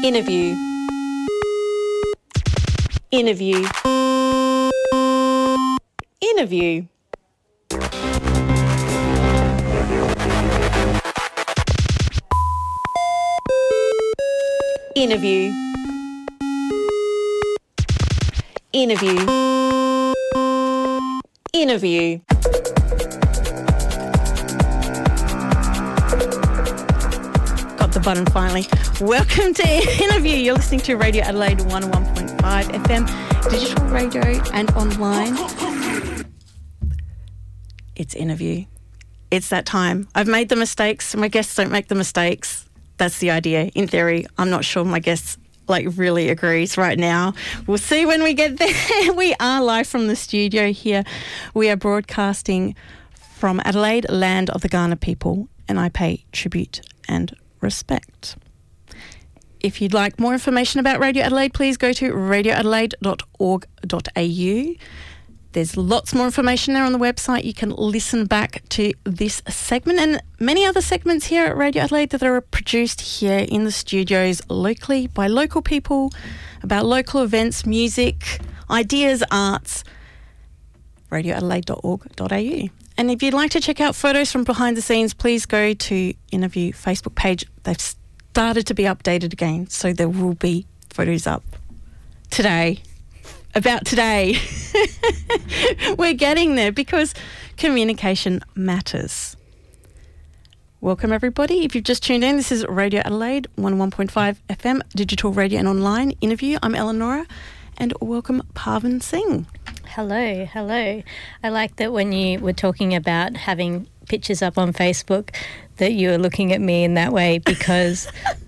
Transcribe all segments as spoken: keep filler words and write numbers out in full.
Interview. Interview. Interview. Interview. Interview. Interview. Got the button finally. Welcome to Interview. You're listening to Radio Adelaide one oh one point five F M, digital radio and online. It's Interview. It's that time. I've made the mistakes. My guests don't make the mistakes. That's the idea. In theory, I'm not sure my guests like really agrees right now. We'll see when we get there. We are live from the studio here. We are broadcasting from Adelaide, land of the Kaurna people, and I pay tribute and respect. If you'd like more information about Radio Adelaide, please go to radio adelaide dot org dot a u. There's lots more information there on the website. You can listen back to this segment and many other segments here at Radio Adelaide that are produced here in the studios locally by local people about local events, music, ideas, arts. radio adelaide dot org dot a u. And if you'd like to check out photos from behind the scenes, please go to Interview Facebook page. They've started to be updated again, so there will be photos up today. About today. We're getting there because communication matters. Welcome everybody. If you've just tuned in, this is Radio Adelaide one oh one point five F M, digital radio and online Interview. I'm Eleonora and welcome Parvin Singh. Hello, hello. I like that when you were talking about having pictures up on Facebook that you were looking at me in that way because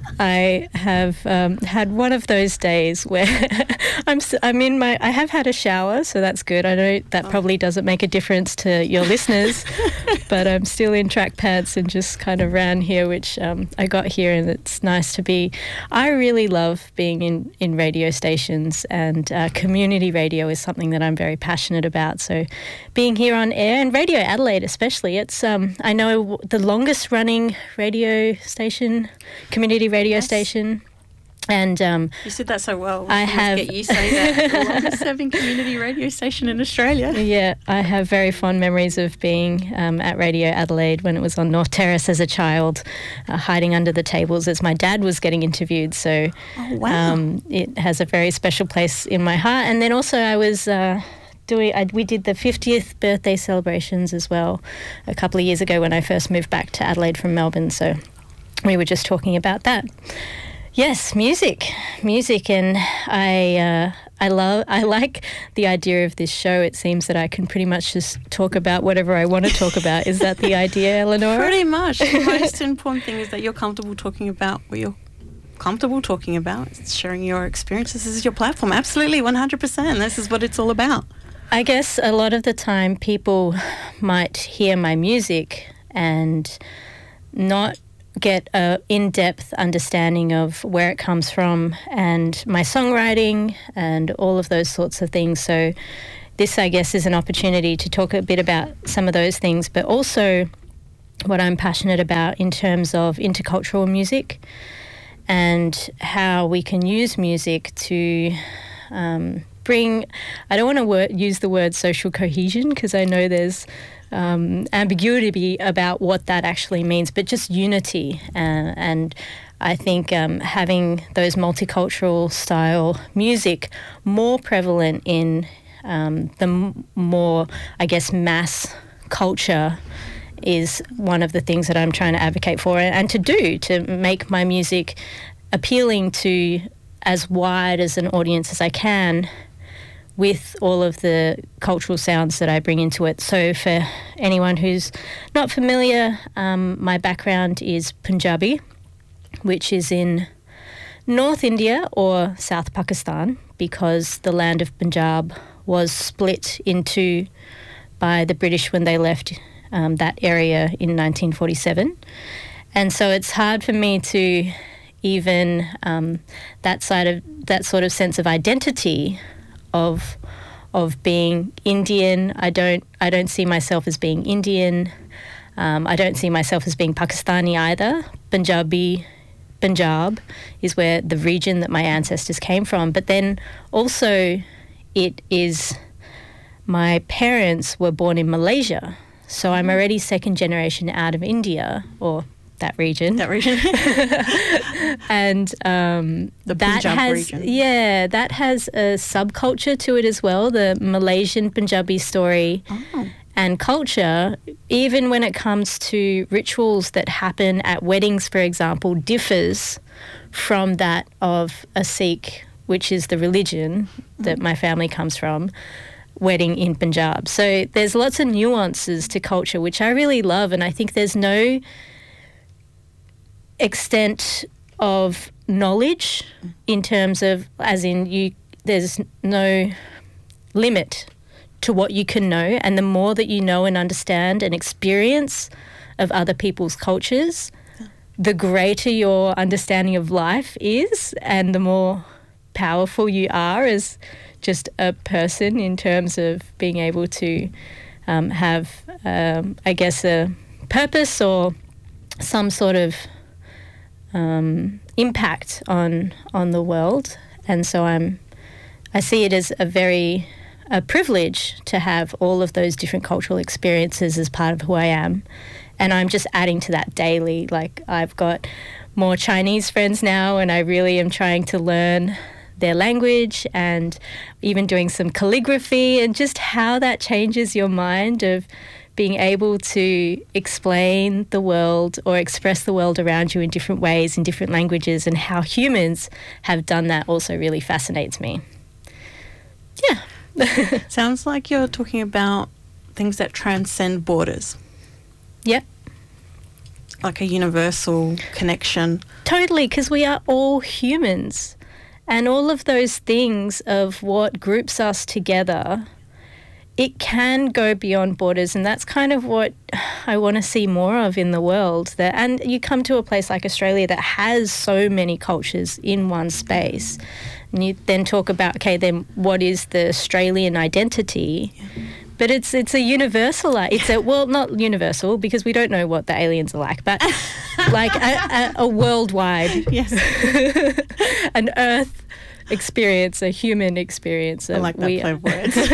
I have um, had one of those days where I'm I'm in my I have had a shower, so that's good. I know that probably doesn't make a difference to your listeners, but I'm still in track pants and just kind of ran here, which um, I got here, and it's nice to be. I really love being in, in radio stations, and uh, community radio is something that I'm very passionate about. So being here on air, and Radio Adelaide especially, it's um, I know the longest running radio station, community radio radio station, and um, you said that so well. I have get you say that the longest serving community radio station in Australia. Yeah, I have very fond memories of being um, at Radio Adelaide when it was on North Terrace as a child, uh, hiding under the tables as my dad was getting interviewed. So oh, wow. um, it has a very special place in my heart. And then also I was. Uh, Doing, I, we did the fiftieth birthday celebrations as well a couple of years ago when I first moved back to Adelaide from Melbourne. So we were just talking about that. Yes, music, music, and I, uh, I love, I like the idea of this show. It seems that I can pretty much just talk about whatever I want to talk about. Is that the idea, Eleonora? Pretty much. The most important thing is that you're comfortable talking about what you're comfortable talking about. It's sharing your experiences. This is your platform. Absolutely, one hundred percent. This is what it's all about. I guess a lot of the time people might hear my music and not get a in-depth understanding of where it comes from and my songwriting and all of those sorts of things. So this, I guess, is an opportunity to talk a bit about some of those things, but also what I'm passionate about in terms of intercultural music and how we can use music to um, bring, I don't want to word, use the word social cohesion because I know there's um, ambiguity about what that actually means, but just unity. Uh, and I think um, having those multicultural style music more prevalent in um, the m- more, I guess, mass culture is one of the things that I'm trying to advocate for and, and to do, to make my music appealing to as wide as an audience as I can with all of the cultural sounds that I bring into it. So for anyone who's not familiar, um, my background is Punjabi, which is in North India or South Pakistan, because the land of Punjab was split into by the British when they left um, that area in nineteen forty-seven. And so it's hard for me to even um, that side of that sort of sense of identity of of being Indian. I don't I don't see myself as being Indian. Um, I don't see myself as being Pakistani either. Punjabi Punjab is where the region that my ancestors came from. But then also it is, my parents were born in Malaysia. So I'm already second generation out of India, or that region. That region. And um, the that Punjab has, region. yeah, that has a subculture to it as well, the Malaysian Punjabi story. Oh. And culture, even when it comes to rituals that happen at weddings, for example, differs from that of a Sikh, which is the religion that my family comes from, wedding in Punjab. So there's lots of nuances to culture, which I really love, and I think there's no extent of knowledge in terms of, as in you, there's no limit to what you can know, and the more that you know and understand and experience of other people's cultures, the greater your understanding of life is, and the more powerful you are as just a person in terms of being able to um, have, um, I guess, a purpose or some sort of um, impact on on the world. And so I'm, I see it as a very a privilege to have all of those different cultural experiences as part of who I am. And I'm just adding to that daily. Like, I've got more Chinese friends now, and I really am trying to learn their language, and even doing some calligraphy, and just how that changes your mind of being able to explain the world or express the world around you in different ways, in different languages, and how humans have done that also really fascinates me. Yeah. Sounds like you're talking about things that transcend borders. Yep. Like a universal connection. Totally, because we are all humans. And all of those things of what groups us together, it can go beyond borders, and that's kind of what I want to see more of in the world. That, and you come to a place like Australia that has so many cultures in one space, and you then talk about, okay, then what is the Australian identity? Yeah. But it's it's a universal, it's a, well, not universal because we don't know what the aliens are like, but like a, a, a worldwide, yes, an Earth experience, a human experience. I like that play of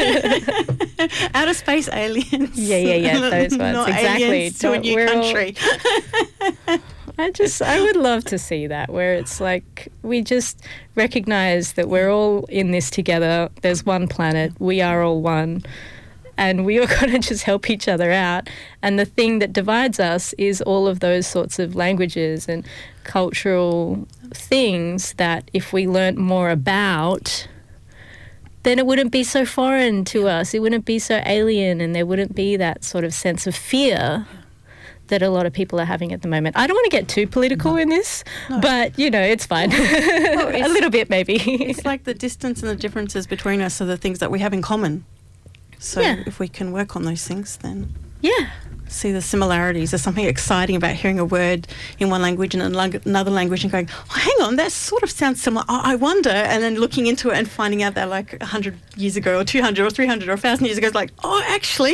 words. Outer space aliens. Yeah, yeah, yeah, those ones. Not exactly. Aliens to a new We're country. All, I just, I would love to see that, where it's like we just recognise that we're all in this together. There's one planet. We are all one. And we are going to just help each other out. And the thing that divides us is all of those sorts of languages and cultural things that if we learnt more about, then it wouldn't be so foreign to us. It wouldn't be so alien, and there wouldn't be that sort of sense of fear that a lot of people are having at the moment. I don't want to get too political no. in this, no. but, you know, it's fine. Well, it's, a little bit maybe. It's like the distance and the differences between us are the things that we have in common. So yeah. if we can work on those things, then yeah, see the similarities. There's something exciting about hearing a word in one language and another language and going, oh, hang on, that sort of sounds similar. Oh, I wonder. And then looking into it and finding out that like one hundred years ago or two hundred or three hundred or one thousand years ago, it's like, oh, actually,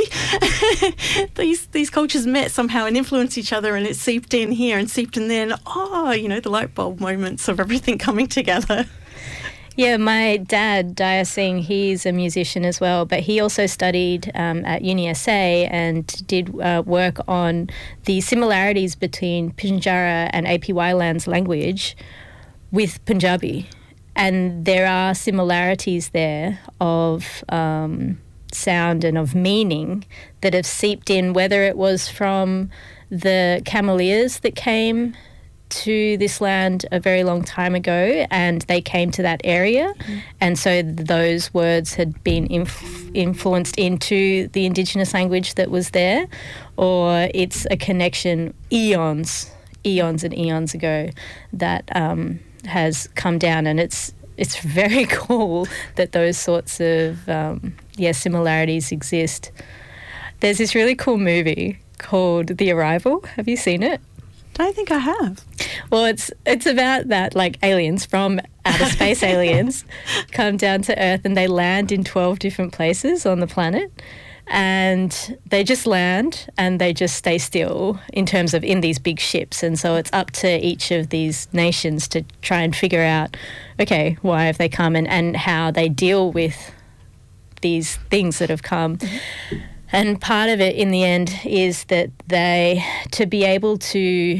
these these cultures met somehow and influenced each other, and it seeped in here and seeped in there. And, oh, you know, the light bulb moments of everything coming together. Yeah, my dad, Daya Singh, he's a musician as well, but he also studied um, at Uni S A and did uh, work on the similarities between Pinjara and A P Y Land's language with Punjabi. And there are similarities there of um, sound and of meaning that have seeped in, whether it was from the Cameliers that came to this land a very long time ago, and they came to that area, mm. and so those words had been inf- influenced into the Indigenous language that was there, or it's a connection eons, eons and eons ago that um, has come down, and it's it's very cool that those sorts of um, yeah similarities exist. There's this really cool movie called The Arrival. Have you seen it? I don't think I have. Well, it's it's about that, like aliens from outer space aliens come down to Earth and they land in twelve different places on the planet. and they just land and they just stay still in terms of in these big ships. And so it's up to each of these nations to try and figure out, okay, why have they come, and, and how they deal with these things that have come. Mm-hmm. And part of it in the end is that they, to be able to,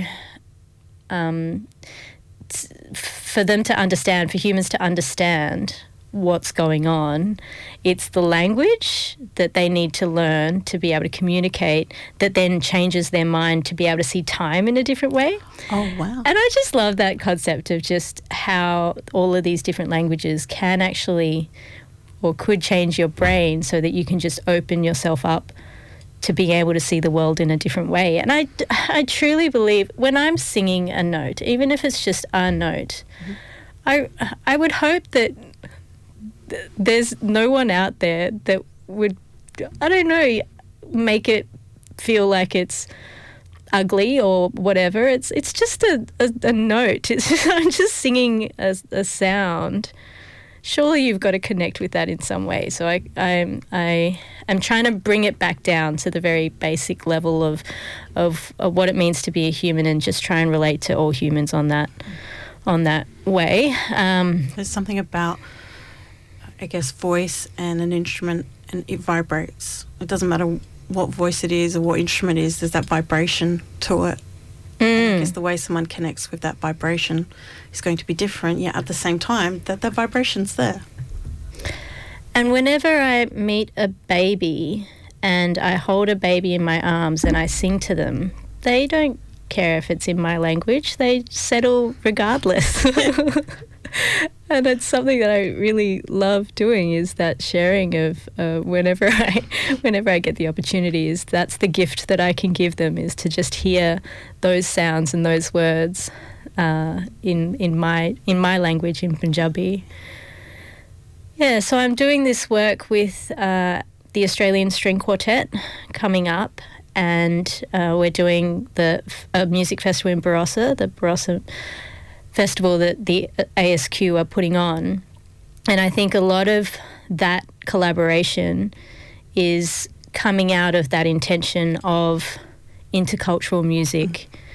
um, t- for them to understand, for humans to understand what's going on, it's the language that they need to learn to be able to communicate that then changes their mind to be able to see time in a different way. Oh, wow. And I just love that concept of just how all of these different languages can actually, or could change your brain so that you can just open yourself up to being able to see the world in a different way. And I, I truly believe when I'm singing a note, even if it's just a note, mm-hmm. I, I would hope that there's no one out there that would, I don't know, make it feel like it's ugly or whatever. It's it's just a, a, a note. It's just, I'm just singing a, a sound. Surely you've got to connect with that in some way. So I I'm I am trying to bring it back down to the very basic level of, of of what it means to be a human, and just try and relate to all humans on that on that way. Um, There's something about, I guess, voice and an instrument, and it vibrates. It doesn't matter what voice it is or what instrument it is, there's that vibration to it. Mm. I guess the way someone connects with that vibration is going to be different, yet at the same time, that, that vibration's there. And whenever I meet a baby and I hold a baby in my arms and I sing to them, they don't care if it's in my language. They settle regardless. And it's something that I really love doing, is that sharing of uh, whenever I whenever I get the opportunity, is that's the gift that I can give them, is to just hear those sounds and those words uh, in in my in my language, in Punjabi. Yeah, so I'm doing this work with uh, the Australian String Quartet coming up, and uh, we're doing the uh, music festival in Barossa, the Barossa festival that the A S Q are putting on. And I think a lot of that collaboration is coming out of that intention of intercultural music mm.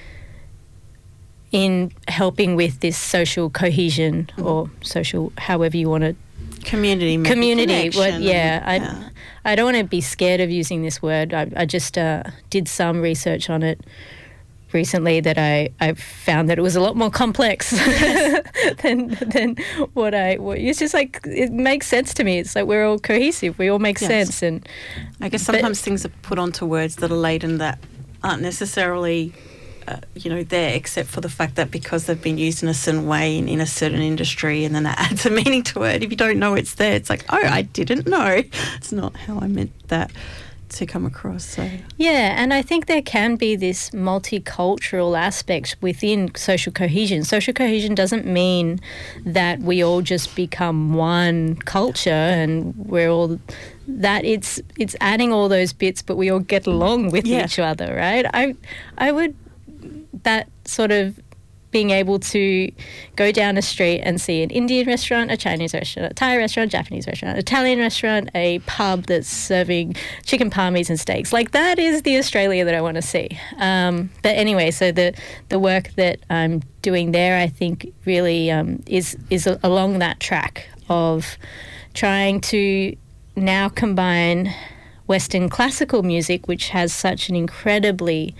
in helping with this social cohesion mm. or social, however you want to... Community. Community. What, yeah, I, yeah. I don't want to be scared of using this word. I, I just uh, did some research on it recently that I, I found that it was a lot more complex than than what I what, it's just like, it makes sense to me. It's like we're all cohesive, we all make yes. sense. And I guess sometimes but, things are put onto words that are laden that aren't necessarily uh, you know there, except for the fact that because they've been used in a certain way in, in a certain industry, and then that adds a meaning to it. If you don't know it's there, it's like, oh, I didn't know. It's not how I meant that to come across. So yeah, and I think there can be this multicultural aspect within social cohesion. Social cohesion doesn't mean that we all just become one culture and we're all that. It's it's adding all those bits, but we all get along with yeah. each other, right? I I would that sort of being able to go down a street and see an Indian restaurant, a Chinese restaurant, a Thai restaurant, Japanese restaurant, Italian restaurant, a pub that's serving chicken palmies and steaks. Like, that is the Australia that I want to see. Um, but anyway, so the the work that I'm doing there, I think, really um, is is along that track of trying to now combine Western classical music, which has such an incredibly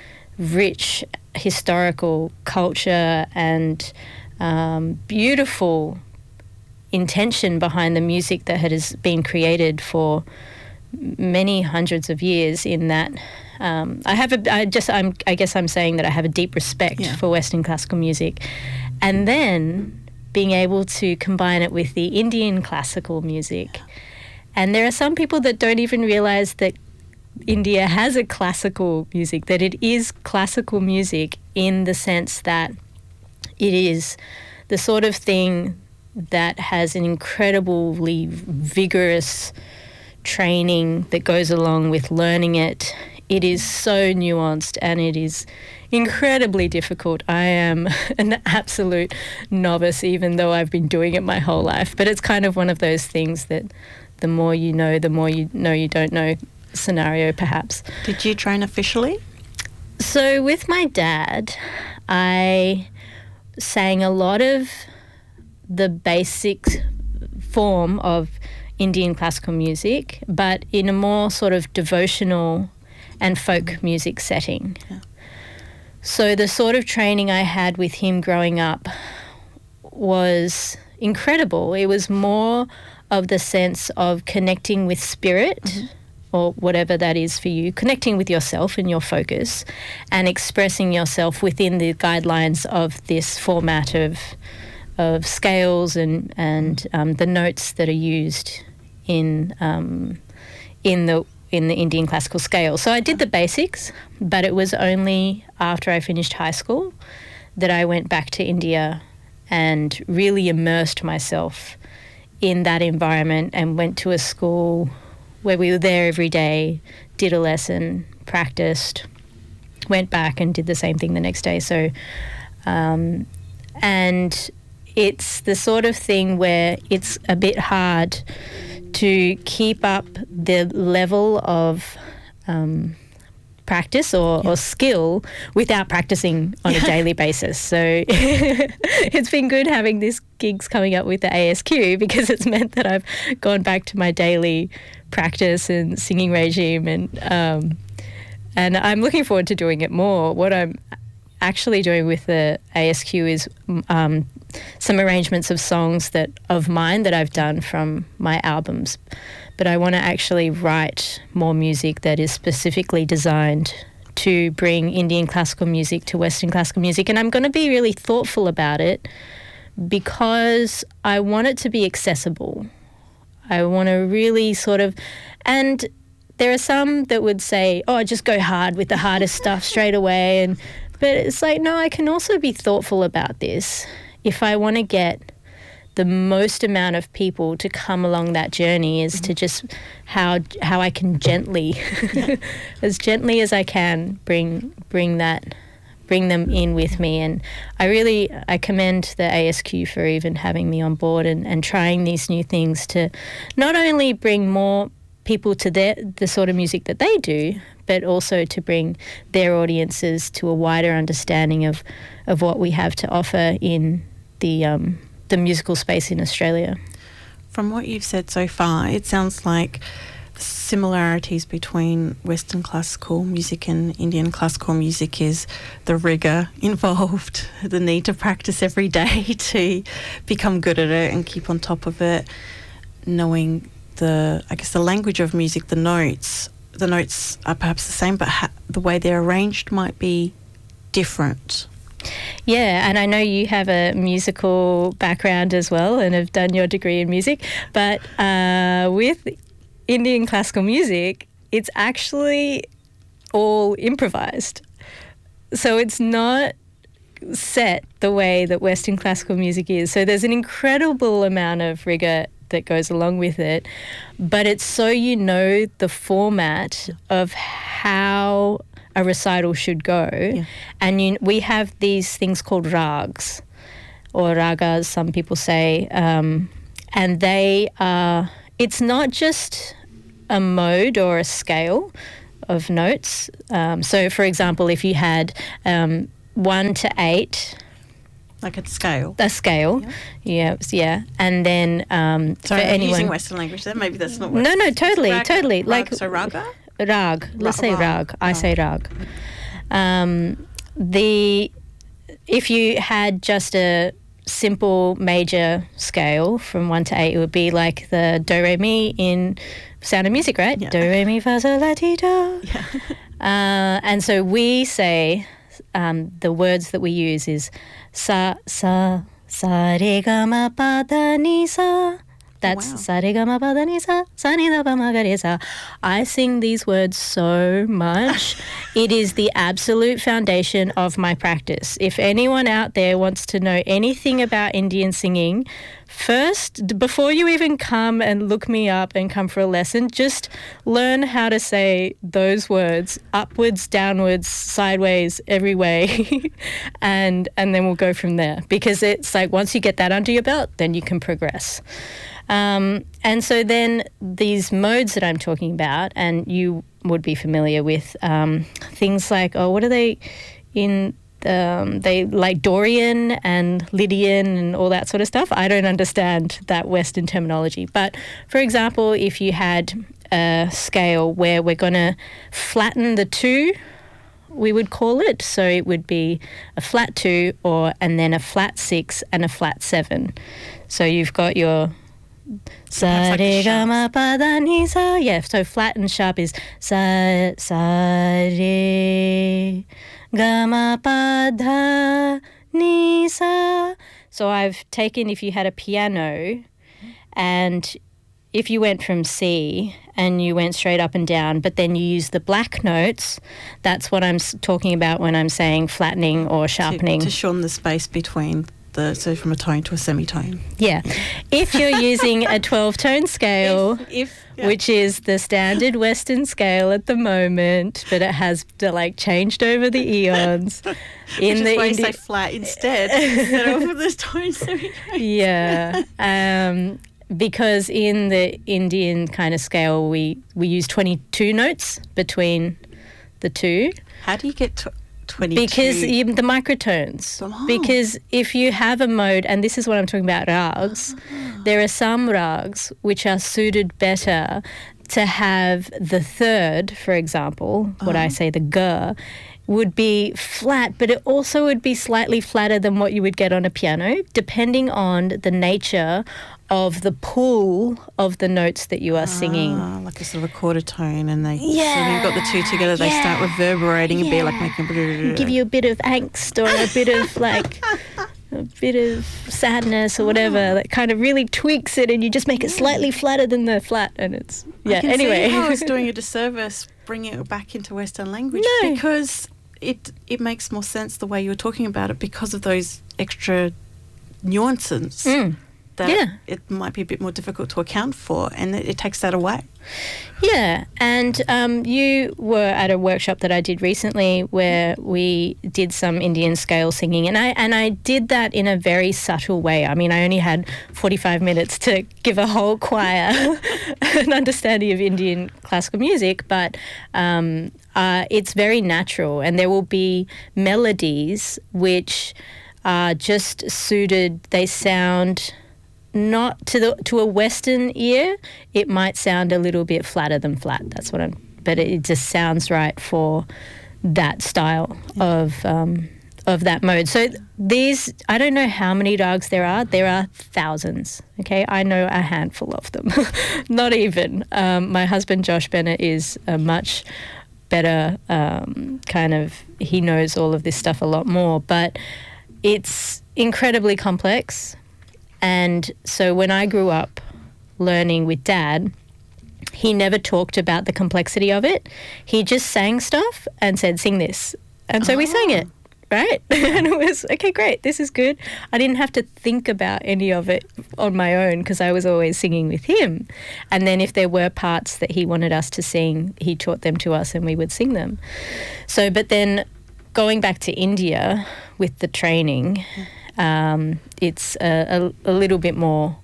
rich historical culture and um, beautiful intention behind the music that has been created for many hundreds of years. In that, um, I have a, I just, I'm, I guess I'm saying that I have a deep respect yeah. for Western classical music, and then being able to combine it with the Indian classical music. And there are some people that don't even realize that India has a classical music, that it is classical music in the sense that it is the sort of thing that has an incredibly vigorous training that goes along with learning it. It is so nuanced and it is incredibly difficult. I am an absolute novice, even though I've been doing it my whole life. But it's kind of one of those things that the more you know, the more you know you don't know. scenario, perhaps. Did you train officially? So with my dad, I sang a lot of the basic form of Indian classical music, but in a more sort of devotional and folk music setting. Yeah. So the sort of training I had with him growing up was incredible. It was more of the sense of connecting with spirit, mm-hmm. or whatever that is for you, connecting with yourself and your focus and expressing yourself within the guidelines of this format of of scales and, and um, the notes that are used in um, in the in the Indian classical scale. So I did the basics, but it was only after I finished high school that I went back to India and really immersed myself in that environment and went to a school where we were there every day, did a lesson, practiced, went back and did the same thing the next day. So, um, and it's the sort of thing where it's a bit hard to keep up the level of um, practice or, yeah. or skill without practicing on a daily basis. So it's been good having these gigs coming up with the A S Q, because it's meant that I've gone back to my daily practice and singing regime, and um, and I'm looking forward to doing it more. What I'm actually doing with the A S Q is um, some arrangements of songs that of mine that I've done from my albums, but I want to actually write more music that is specifically designed to bring Indian classical music to Western classical music, and I'm going to be really thoughtful about it because I want it to be accessible. I want to really sort of, and there are some that would say, oh, just go hard with the hardest stuff straight away, and but it's like, no, I can also be thoughtful about this. If I want to get the most amount of people to come along that journey is mm-hmm. to just how how I can gently, as gently as I can, bring bring that bring them in with me. And I really I commend the A S Q for even having me on board and, and trying these new things to not only bring more people to their the sort of music that they do, but also to bring their audiences to a wider understanding of, of what we have to offer in the um, the musical space in Australia. From what you've said so far, it sounds like the similarities between Western classical music and Indian classical music is the rigour involved, the need to practice every day to become good at it and keep on top of it, knowing the, I guess, the language of music, the notes. The notes are perhaps the same, but ha- the way they're arranged might be different. Yeah, and I know you have a musical background as well and have done your degree in music, but uh, with Indian classical music, it's actually all improvised. So it's not set the way that Western classical music is. So there's an incredible amount of rigour that goes along with it, but it's so you know the format of how a recital should go. Yeah. And you, we have these things called rags, or ragas, some people say, um, and they are, it's not just a mode or a scale of notes. Um, so, for example, if you had um, one to eight, like a scale. A scale, yeah, yeah, yeah. And then um, Sorry, for I'm anyone using Western language there. Maybe that's not. Western. No, no, totally, rag, totally. Rag, like so raga. Rag. Let's say rag. rag. I say rag. Um, the if you had just a simple major scale from one to eight, it would be like the do re mi in Sound of Music, right? Yeah. Do re mi fa sol la ti do. Yeah. Uh, and so we say um, the words that we use is sa sa sa re ga ma pa da ni sa. That's wow. sa re ga ma pa da ni sa sa ni da pa ma ga re sa. I sing these words so much. It is the absolute foundation of my practice. If anyone out there wants to know anything about Indian singing, first, before you even come and look me up and come for a lesson, just learn how to say those words upwards, downwards, sideways, every way, and and then we'll go from there. Because it's like once you get that under your belt, then you can progress. Um, and so then these modes that I'm talking about, and you would be familiar with um, things like, oh, what are they in... Um, they like Dorian and Lydian and all that sort of stuff. I don't understand that Western terminology. But, for example, if you had a scale where we're going to flatten the two, we would call it. So it would be a flat two or and then a flat six and a flat seven. So you've got your... Sa re ga ma pa da ni sa. Yeah, so flat and sharp is sa sa re ga ma pa da ni sa. So I've taken, if you had a piano and if you went from C and you went straight up and down, but then you use the black notes, that's what I'm s- talking about when I'm saying flattening or sharpening. To, to shorten the space between the, so from a tone to a semitone. Yeah. If you're using a twelve-tone scale, If, if yeah. which is the standard Western scale at the moment, but it has like changed over the eons. In in Which the is why you Indi- say flat instead, instead of the tone semitone. Yeah. Um, because in the Indian kind of scale, we, we use twenty-two notes between the two. How do you get tw- twenty-two? Because you, the microtones. Oh. Because if you have a mode, and this is what I'm talking about, rags, Oh. there are some rags which are suited better to have the third, for example, what I say, the ga, would be flat, but it also would be slightly flatter than what you would get on a piano, depending on the nature of the pull of the notes that you are singing. Ah, like a sort of a quarter tone, and they Yeah, so you've got the two together. They start yeah, reverberating and be like yeah. making Give you a bit of angst or a bit of like a bit of sadness or whatever that kind of really tweaks it, and you just make it slightly flatter than the flat, and it's yeah. I can anyway, see how I was doing a disservice bringing it back into Western language No. because it it makes more sense the way you were talking about it because of those extra nuances. Mm. That Yeah. it might be a bit more difficult to account for, and it, it takes that away. Yeah, and um, you were at a workshop that I did recently where we did some Indian scale singing, and I and I did that in a very subtle way. I mean, I only had forty-five minutes to give a whole choir an understanding of Indian classical music, but um, uh, it's very natural, and there will be melodies which are just suited. They sound... Not to the to a Western ear, it might sound a little bit flatter than flat. That's what I'm. But it just sounds right for that style of um, of that mode. So these, I don't know how many dogs there are. There are thousands. Okay, I know a handful of them. Not even. Um, my husband Josh Bennett is a much better um, kind of. He knows all of this stuff a lot more, but it's incredibly complex. And so when I grew up learning with Dad, he never talked about the complexity of it. He just sang stuff and said, sing this. And so oh. we sang it, right? And it was, okay, great, this is good. I didn't have to think about any of it on my own because I was always singing with him. And then if there were parts that he wanted us to sing, he taught them to us and we would sing them. So, but then going back to India with the training... Um, it's a, a, a little bit more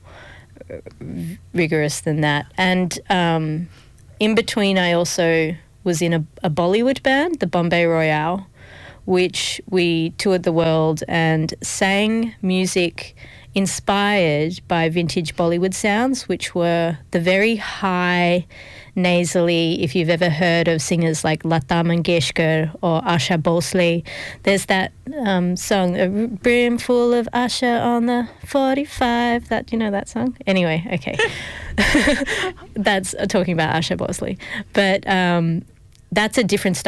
rigorous than that. And um, in between, I also was in a, a Bollywood band, the Bombay Royale, which we toured the world and sang music inspired by vintage Bollywood sounds, which were the very high, nasally, if you've ever heard of singers like Lata Mangeshkar or Asha Bhosle, there's that um, song, A Brim Full of Asha on the forty-five, that, you know that song? Anyway, okay. That's uh, talking about Asha Bhosle. But um, that's a different style.